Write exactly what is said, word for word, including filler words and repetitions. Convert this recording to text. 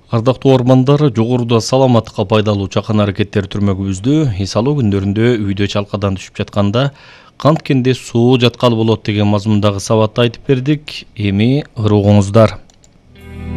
Ардактуу ормандар, жогоруда саламаттыкка пайдалуу чакан аракеттер түрмөгүбүздү эс алуу күндөрүндө үйдө чалкадан түшүп жатканда канткенде суу жаткалы болот деген мазмундагы сабатты айтып бердик. Эми ыры угуңуздар.